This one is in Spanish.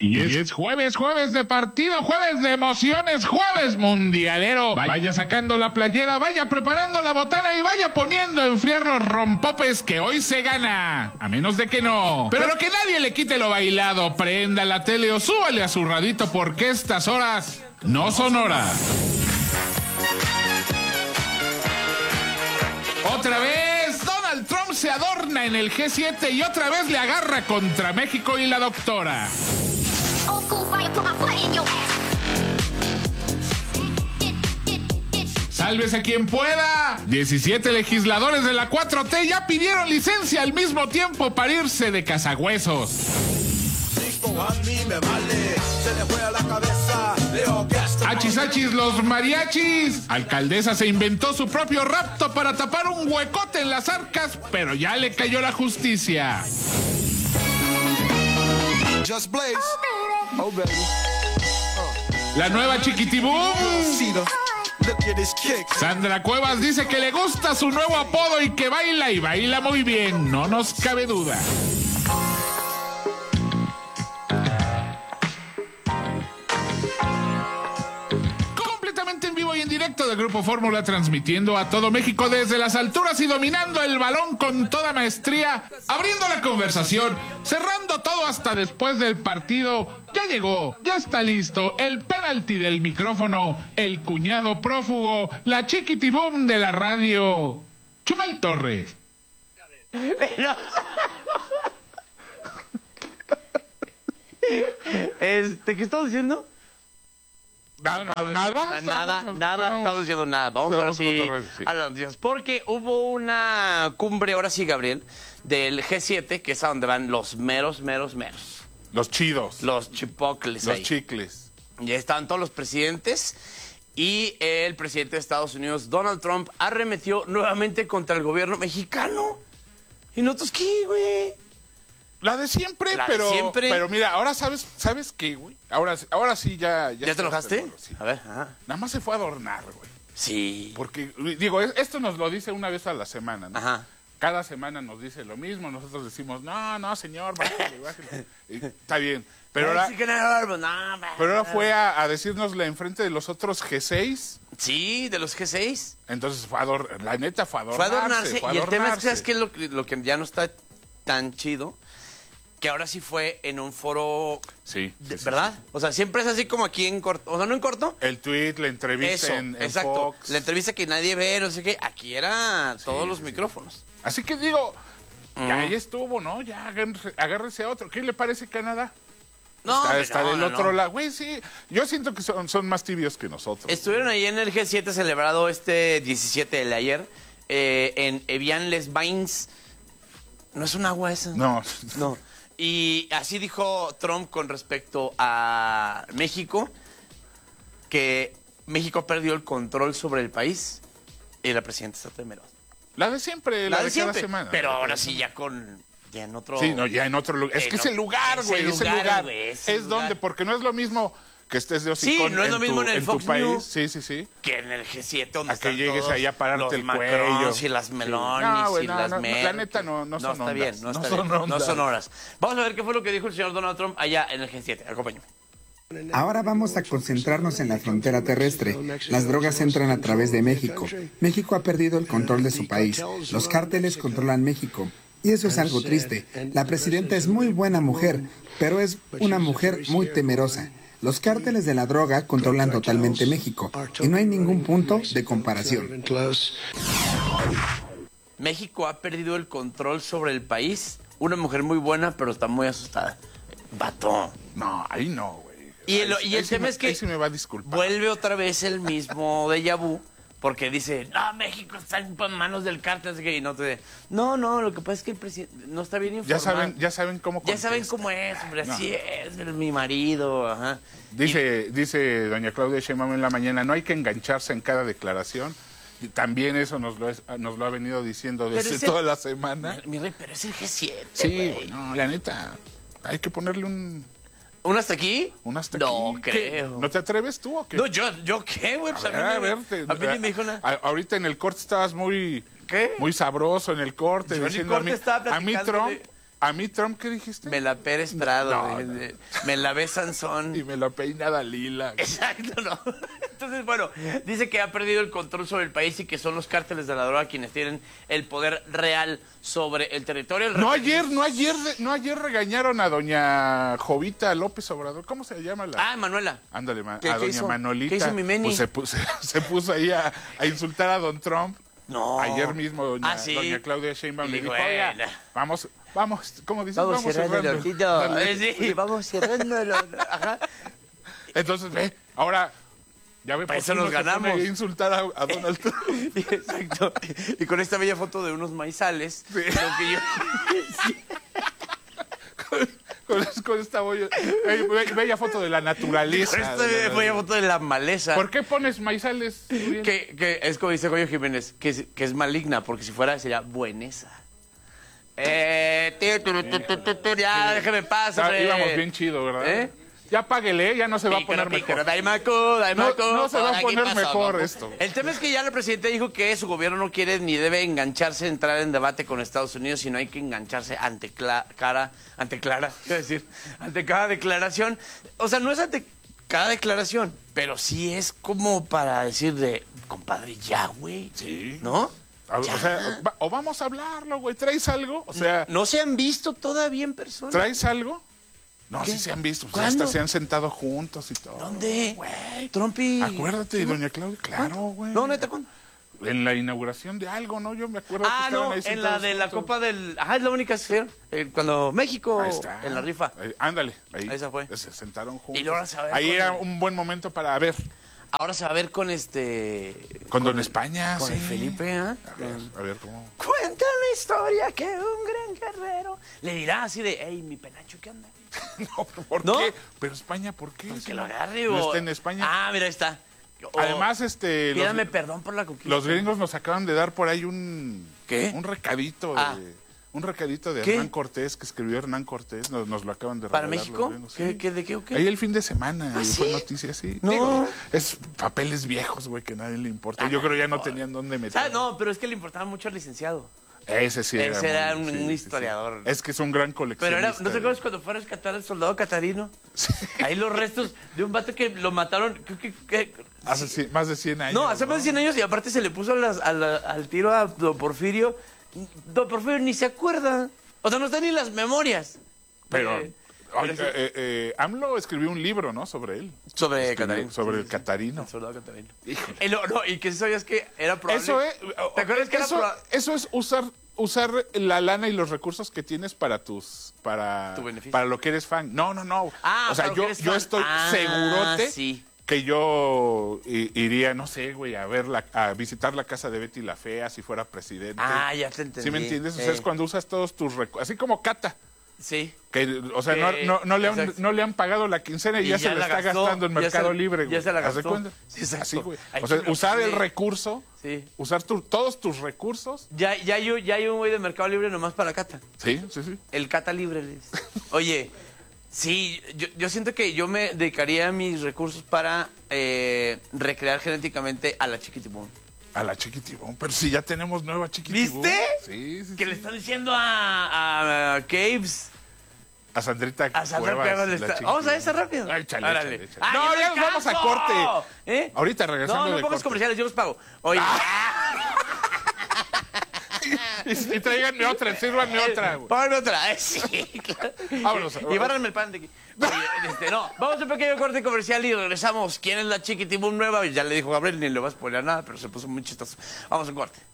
Y es jueves de partido, jueves de emociones, jueves mundialero. Vaya sacando la playera, vaya preparando la botana y vaya poniendo a enfriar los rompopes que hoy se gana. A menos de que no. Pero que nadie le quite lo bailado. Prenda la tele o súbale a su radito porque estas horas no son horas. Otra vez, Donald Trump se adorna en el G7 y otra vez le agarra contra México y la doctora. Sálvese quien pueda. 17 legisladores de la 4T ya pidieron licencia al mismo tiempo para irse de cazahuesos. Achis, achis, los mariachis. Alcaldesa se inventó su propio rapto para tapar un huecote en las arcas, pero ya le cayó la justicia. Just Blaze. Oh, baby. La nueva Chiquitibum. Sandra Cuevas dice que le gusta su nuevo apodo y que baila y baila muy bien. No nos cabe duda. En vivo y en directo del Grupo Fórmula, transmitiendo a todo México desde las alturas y dominando el balón con toda maestría, abriendo la conversación, cerrando todo hasta después del partido. Ya llegó, ya está listo el penalti del micrófono, el cuñado prófugo, la chiquitibum de la radio, Chumel Torres. ¿Qué estás diciendo? Nada, estamos diciendo nada. Vamos a ver si a las noticias. Porque hubo una cumbre, ahora sí, Gabriel, del G7, que es a donde van los meros. Los chidos. Los chipocles. Los ahí. chicles. Ya estaban todos los presidentes. Y el presidente de Estados Unidos, Donald Trump, arremetió nuevamente contra el gobierno mexicano. ¿Y nosotros qué, güey? La de siempre, pero mira, ahora ¿sabes qué, güey? Ahora sí ya ¿Ya te enojaste? Sí. A ver, ajá. Nada más se fue a adornar, güey. Sí. Porque, digo, esto nos lo dice una vez a la semana, ¿no? Ajá. Cada semana nos dice lo mismo, nosotros decimos, no, señor, bájale. Está bien. Pero ahora fue a decírnosle enfrente de los otros G6. Sí, de los G6. Entonces la neta fue a adornarse. Fue a adornarse. Y el tema es que lo que ya no está tan chido, que ahora sí fue en un foro, sí, ¿verdad? Sí. O sea, siempre es así como aquí en corto, o sea, no en corto. El tweet, la entrevista en exacto. Fox. La entrevista que nadie ve, no sé qué, aquí era todos los micrófonos. Así que digo, ya estuvo, ¿no? Ya agárrese a otro. ¿Qué le parece Canadá? No, está del otro lado. Güey, sí, yo siento que son más tibios que nosotros. Estuvieron ahí en el G7 celebrado este 17 de ayer, en Evian-les-Bains. ¿No es un agua esa? No. Y así dijo Trump con respecto a México, que México perdió el control sobre el país y la presidenta está temerosa. La de siempre, la de siempre. cada semana. Pero ahora sí ya en otro... Sí, no, ya en otro lugar. Es que ese lugar, güey, ese lugar. Es donde, porque no es lo mismo que estés de hocicón. Sí, no es lo mismo en el Fox News. Sí. Que en el G7, donde a que llegues ahí a pararte el cuello. Y las melones y las Merkel. La neta no son está ondas. Bien, no son horas. Vamos a ver qué fue lo que dijo el señor Donald Trump allá en el G7. Acompáñame. Ahora vamos a concentrarnos en la frontera terrestre. Las drogas entran a través de México. México ha perdido el control de su país. Los cárteles controlan México. Y eso es algo triste. La presidenta es muy buena mujer, pero es una mujer muy temerosa. Los cárteles de la droga controlan totalmente México y no hay ningún punto de comparación. México ha perdido el control sobre el país. Una mujer muy buena, pero está muy asustada. Vato. No, ahí no, güey. Y el tema es que sí me va a disculpar. Vuelve otra vez el mismo déjà vu, porque dice, no, México está en manos del cártel, y no te... No, lo que pasa es que el presidente no está bien informado. Ya saben cómo contesta. Ya saben cómo es, hombre, así es mi marido, ajá. Dice doña Claudia Sheinbaum en la mañana, no hay que engancharse en cada declaración. Y también eso nos lo ha venido diciendo desde toda la semana. Mi rey, pero es el G7, sí, güey, no, la neta, hay que ponerle un hasta aquí? ¿Un hasta no aquí? creo. ¿No te atreves tú o qué? No, yo qué, güey. Pues a ver, a mí ni me dijo nada. Ahorita en el corte estabas muy... ¿Qué? Muy sabroso en el corte. Yo diciendo en el corte estaba a mí Trump... ¿A mí, Trump, qué dijiste? Me la Pérez Prado, No, me la ve Sansón. Y me la peina Dalila. Exacto, ¿no? Entonces, bueno, dice que ha perdido el control sobre el país y que son los cárteles de la droga quienes tienen el poder real sobre el territorio. No ayer regañaron a doña Jovita López Obrador. ¿Cómo se llama la? Manuela. Ándale, ¿Qué a doña hizo? Manolita. ¿Qué hizo mi Meni? Pues se puso ahí a insultar a don Trump. No. Ayer mismo doña ¿Sí? Claudia Sheinbaum le Y dijo, dijo, oiga, vamos, ¿cómo dices? Vamos cerrando. Dale. Sí, vamos cerrándolo. Ajá. Entonces, ve, ahora, ya ve, Para por eso qué nos no se pone ganamos. a insultar a Donald Trump. Exacto. Y con esta bella foto de unos maizales, Sí. lo que yo... con esta bella foto de la naturaleza. Con esta bella foto de la maleza. ¿Por qué pones maizales? Uriel? Que es como dice Goyo Jiménez, que es maligna, porque si fuera sería buenesa. Ya, déjeme en paz, hombre. Íbamos bien chido, ¿verdad? ¿Eh? Ya páguele, ya no se va a poner mejor. Daimaku. No se va a Aquí poner pasó, mejor ¿no? esto. El tema es que ya el presidente dijo que su gobierno no quiere ni debe engancharse, entrar en debate con Estados Unidos, sino hay que engancharse ante cada declaración. O sea, no es ante cada declaración, pero sí es como para decir de, compadre, ya, güey. Sí. ¿No? O sea, o vamos a hablarlo, güey. ¿Traes algo? O sea, ¿No se han visto todavía en persona? ¿traes algo? No, ¿Qué? sí se han visto. Pues ¿Cuándo? hasta se han sentado juntos y todo. ¿Dónde? Güey. Trump y... Acuérdate de doña Claudia. Claro, güey. No, neta, ¿cuándo? En la inauguración de algo, ¿no? Yo me acuerdo que estaban ahí En la sentados de la juntos. Copa del... Ajá, es la única que se hicieron. Cuando México, Ahí está. en la rifa. Ándale, ahí. Esa fue. Se sentaron juntos. Y luego se va a ver ahí con era el- un buen momento para ver. Ahora se va a ver con Con Don el- España, Con sí. el Felipe, ¿ah? A ver cómo. Cuenta la historia que un gran guerrero le dirá así de, hey, mi penacho, ¿qué onda? No, ¿por ¿No? qué? Pero España, ¿por qué? Pues Si que lo no- agarre, no o... está en España. Ah, mira, ahí está. O, Además, pídame perdón por la conquista. los gringos nos acaban de dar por ahí un... ¿Qué? Un recadito Ah. un recadito de ¿Qué? Hernán Cortés, que escribió Hernán Cortés, nos lo acaban de ¿Para regalar México? los gringos, sí. ¿De qué o qué? Ahí el fin de semana, y fue ¿sí? noticia, sí. No. Digo, es papeles viejos, güey, que a nadie le importa. Yo creo ya no tenían dónde meter. Ah, no, pero es que le importaba mucho al licenciado. Ese sí era. Ese era muy- un historiador. Es que es un gran Pero coleccionista. era, ¿no te acuerdas cuando fue a rescatar al soldado catarino? Ahí los restos de un vato que lo mataron, creo que Hace más de 100 años. no, hace más de 100 años y aparte se le puso al tiro a Don Porfirio. Don Porfirio ni se acuerda. O sea, no está ni en las memorias. Pero... Pero sí. AMLO escribió un libro, ¿no? Sobre él. Sobre Escribió Catarino. Sobre el Catarino. El soldado catarino. Híjole. Y que sabías que era probable. Eso es... ¿Te acuerdas que eso es usar la lana y los recursos que tienes para Tu beneficio. para lo que eres fan. No. Ah, o sea, para lo que eres yo fan. estoy Ah, segurote sí. que yo iría, no sé, güey, a visitar la casa de Betty la Fea si fuera presidente. Ah, ya te entendí. ¿Sí me entiendes? O sea, es cuando usas todos tus recursos. Así como Cata. Sí. Que, o sea, Que- no le han pagado la quincena y ya se la la está gastó, gastando en ya Mercado se- Libre, ya güey. se la ¿Haz de gastó. cuenta? Sí, exacto. Así, güey. Ay, O sea, qué usar el loco, recurso, Sí. usar todos tus recursos. Ya hay un güey de Mercado Libre nomás para Cata. Sí. El Cata Libre. le dice. Oye, sí, yo siento que yo me dedicaría mis recursos para recrear genéticamente a la Chiquitibón. A la Chiquitibón. Pero si ya tenemos nueva Chiquitibón. ¿Viste? Sí. Que le están diciendo a Caves. A Sandrita A Sandra Cuevas, Cuevas le la está... Chiquitibón. Vamos a esa rápido. Ay, chale. Órale. Chale. ¡Ay, No, ya nos vamos a alcanzo! corte. ¿Eh? Ahorita regresando No de pongas corte. comerciales, yo los pago. Oye, Y tráiganme otra, sírvanme otra, güey. Pónganme otra. Sí, claro. Vámonos. Y bárranme el pan de aquí. Oye, no, vamos a un pequeño corte comercial y regresamos. ¿Quién es la Chiquitibum nueva? Ya le dijo Gabriel, ni le vas a poner nada, pero se puso muy chistoso. Vamos a un corte.